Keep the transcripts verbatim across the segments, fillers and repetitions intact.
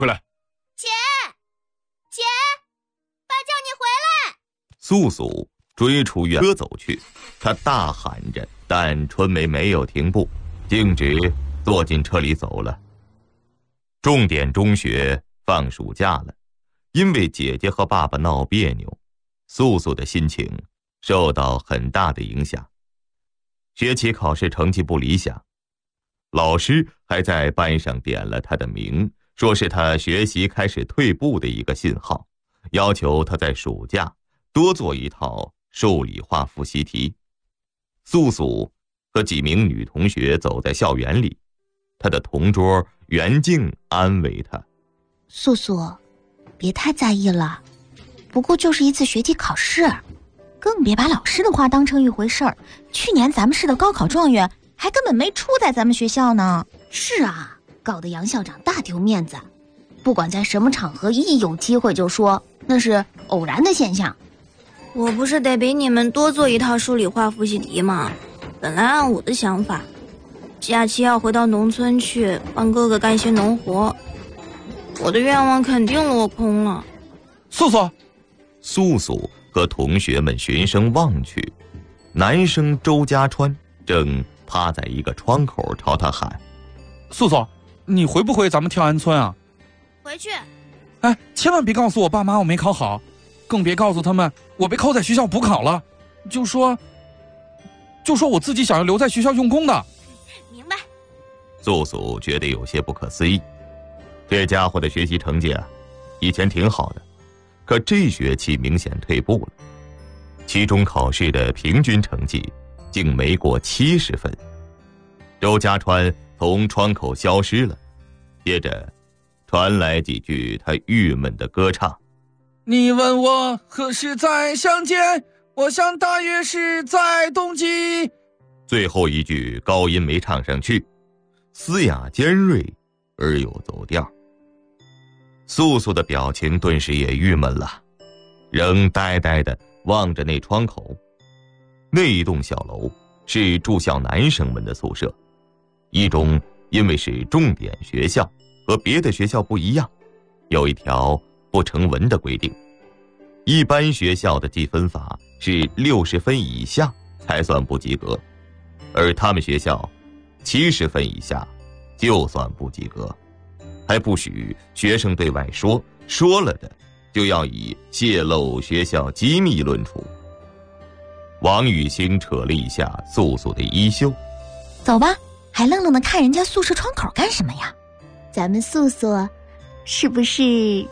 过来。 姐，姐，爸叫你回来。 素素追出院车走去，她大喊着，但春梅没有停步，径直坐进车里走了。重点中学放暑假了，因为姐姐和爸爸闹别扭，素素的心情受到很大的影响。学期考试成绩不理想，老师还在班上点了她的名，说是她学习开始退步的一个信号，要求她在暑假多做一套数理化复习题。素素和几名女同学走在校园里，她的同桌袁静安慰她： 素素，别太在意了，不过就是一次学期考试，更别把老师的话当成一回事儿。去年咱们市的高考状元还根本没出在咱们学校呢。是啊，搞得杨校长大丢面子，不管在什么场合一有机会就说那是偶然的现象。 我不是得比你们多做一套数理化复习题吗？本来按我的想法，假期要回到农村去帮哥哥干些农活，我的愿望肯定落空了。 素素， 素素和同学们循声望去，男生周家川正趴在一个窗口朝他喊： 素素，你回不回咱们跳安村啊？ 回去。 哎，千万别告诉我爸妈我没考好，更别告诉他们我被扣在学校补考了，就说就说我自己想要留在学校用功的。 明白。 素素觉得有些不可思议，这家伙的学习成绩啊，以前挺好的，可这学期明显退步了，期中考试的平均成绩竟没过七十分。周家川从窗口消失了，接着传来几句他郁闷的歌唱： 你问我何时再相见，我想大约是在冬季。 最后一句高音没唱上去，嘶哑尖锐而有走调。素素的表情顿时也郁闷了，仍呆呆地望着那窗口。那一栋小楼是住校男生们的宿舍，一中因为是重点学校，和别的学校不一样，有一条不成文的规定，一般学校的计分法是六十分以下才算不及格，而他们学校七十分以下就算不及格，还不许学生对外说，说了的就要以泄露学校机密论处。王雨欣扯了一下素素的衣袖： 走吧，还愣愣地看人家宿舍窗口干什么呀？咱们素素是不是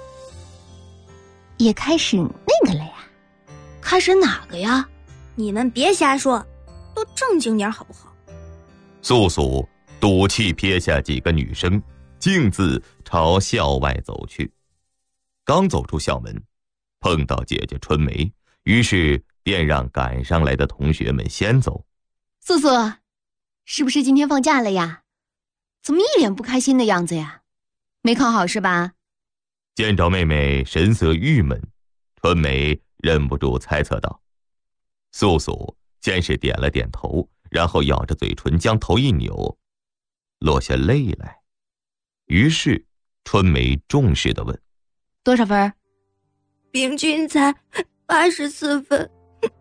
也开始那个了呀？ 开始哪个呀？你们别瞎说，都正经点好不好？ 素素赌气撇下几个女生，径自朝校外走去。刚走出校门，碰到姐姐春梅，于是便让赶上来的同学们先走。 素素，是不是今天放假了呀？怎么一脸不开心的样子呀？没考好是吧？ 见着妹妹神色郁闷，春梅忍不住猜测道。素素先是点了点头，然后咬着嘴唇将头一扭，落下泪来。于是春梅重视地问： 多少分？ 平均才八十四分。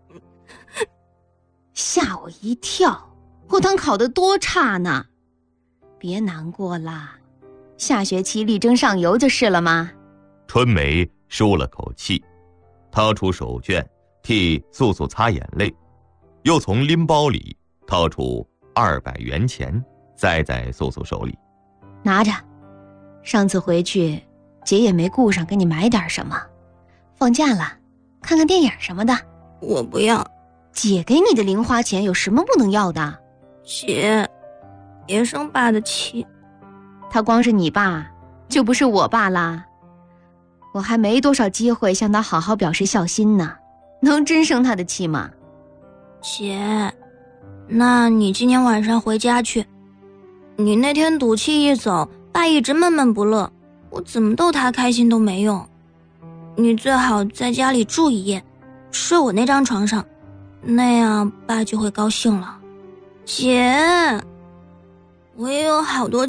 吓我一跳，我当考得多差呢。别难过啦，下学期力争上游就是了吗？ 春梅舒了口气，掏出手绢替素素擦眼泪，又从拎包里掏出二百元钱塞在素素手里。 拿着，上次回去姐也没顾上给你买点什么，放假了看看电影什么的。 我不要。 姐给你的零花钱有什么不能要的？ 姐，别生爸的气。 他光是你爸，就不是我爸啦。我还没多少机会向他好好表示孝心呢，能真生他的气吗？ 姐，那你今天晚上回家去。你那天赌气一走，爸一直闷闷不乐，我怎么逗他开心都没用。你最好在家里住一夜，睡我那张床上，那样爸就会高兴了。姐，我也有好多